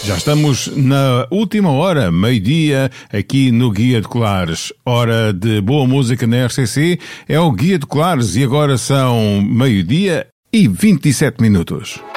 Já estamos na última hora, meio-dia, aqui no Guia de Colares. Hora de boa música na RCC, é o Guia de Colares e agora são meio-dia e 27 minutos.